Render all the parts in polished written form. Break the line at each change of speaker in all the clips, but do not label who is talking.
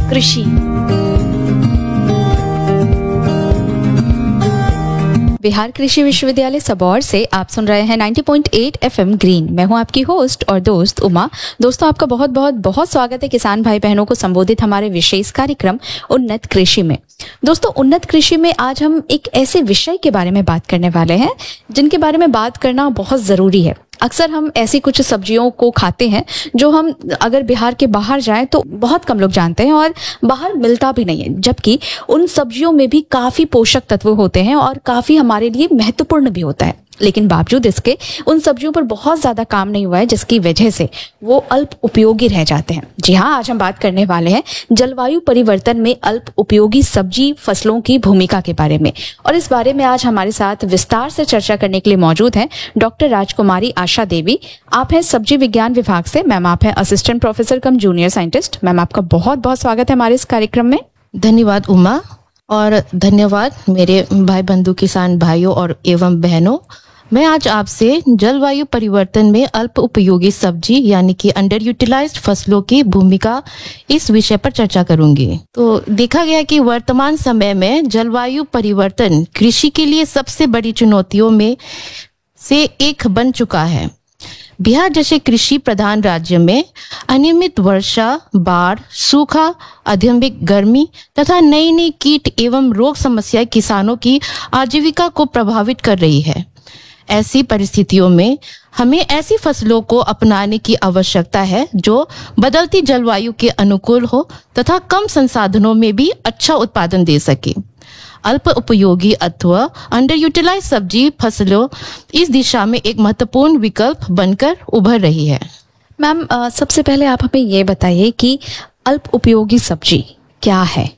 कृषि। बिहार कृषि विश्वविद्यालय सबौर से आप सुन रहे हैं 90.8 एफएम ग्रीन। मैं हूं आपकी होस्ट और दोस्त उमा। दोस्तों, आपका बहुत बहुत बहुत स्वागत है किसान भाई बहनों को संबोधित हमारे विशेष कार्यक्रम उन्नत कृषि में। दोस्तों, उन्नत कृषि में आज हम एक ऐसे विषय के बारे में बात करने वाले हैं जिनके बारे में बात करना बहुत जरूरी है। अक्सर हम ऐसी कुछ सब्जियों को खाते हैं जो हम अगर बिहार के बाहर जाएं तो बहुत कम लोग जानते हैं और बाहर मिलता भी नहीं है, जबकि उन सब्जियों में भी काफी पोषक तत्व होते हैं और काफी हमारे लिए महत्वपूर्ण भी होता है। लेकिन बावजूद इसके उन सब्जियों पर बहुत ज्यादा काम नहीं हुआ है, जिसकी वजह से वो अल्प उपयोगी रह जाते हैं। जी हाँ, आज हम बात करने वाले हैं जलवायु परिवर्तन में अल्प उपयोगी सब्जी फसलों की भूमिका के बारे में। और इस बारे में आज हमारे साथ विस्तार से चर्चा करने के लिए मौजूद हैं डॉक्टर राजकुमारी आशा देवी। आप हैं सब्जी विज्ञान विभाग से। मैम, आप हैं असिस्टेंट प्रोफेसर कम जूनियर साइंटिस्ट। मैम, आपका बहुत बहुत स्वागत है हमारे इस कार्यक्रम में।
धन्यवाद उमा, और धन्यवाद मेरे भाई बंधु किसान भाइयों और एवं बहनों। मैं आज आपसे जलवायु परिवर्तन में अल्प उपयोगी सब्जी यानी कि अंडर यूटिलाइज्ड फसलों की भूमिका इस विषय पर चर्चा करूंगी। तो देखा गया कि वर्तमान समय में जलवायु परिवर्तन कृषि के लिए सबसे बड़ी चुनौतियों में से एक बन चुका है। बिहार जैसे कृषि प्रधान राज्य में अनियमित वर्षा, बाढ़, सूखा, अत्यधिक गर्मी तथा नई नई कीट एवं रोग समस्याएं किसानों की आजीविका को प्रभावित कर रही है। ऐसी परिस्थितियों में हमें ऐसी फसलों को अपनाने की आवश्यकता है जो बदलती जलवायु के अनुकूल हो तथा कम संसाधनों में भी अच्छा उत्पादन दे सके। अल्प उपयोगी अथवा अंडर यूटिलाइज सब्जी फसलों इस दिशा में एक महत्वपूर्ण विकल्प बनकर उभर रही है।
मैम, सबसे पहले आप हमें ये बताइए कि अल्प उपयोगी सब्जी क्या है?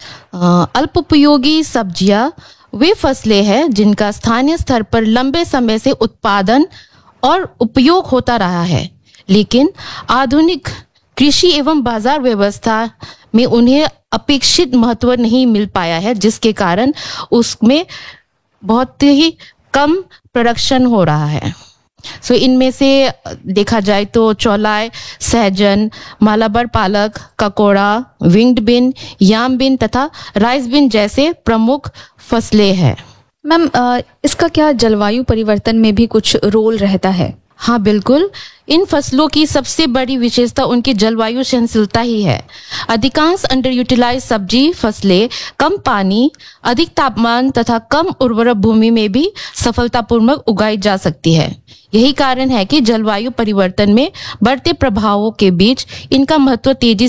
अल्प उपयोगी सब्जियां वे फसलें हैं जिनका स्थानीय स्तर पर लंबे समय से उत्पादन और उपयोग होता रहा है, लेकिन आधुनिक कृषि एवं बाजार व्यवस्था में उन्हें अपेक्षित महत्व नहीं मिल पाया है, जिसके कारण उसमें बहुत ही कम प्रोडक्शन हो रहा है। इनमें से देखा जाए तो चौलाई, सहजन, मालाबार पालक, ककोड़ा, विंग्ड बीन, याम बीन तथा राइस बीन जैसे प्रमुख फसलें हैं।
मैम, इसका क्या जलवायु परिवर्तन में भी कुछ रोल रहता है?
हाँ बिल्कुल, इन फसलों की सबसे बड़ी विशेषता उनकी जलवायु सहनशीलता ही है। अधिकांश अंडर यूटिलाइज सब्जी फसलें कम पानी, अधिक तापमान तथा कम उर्वरक भूमि में भी सफलतापूर्वक उगाई जा सकती है। यही कारण है कि जलवायु परिवर्तन में बढ़ते प्रभावों के बीच इनका महत्व तेजी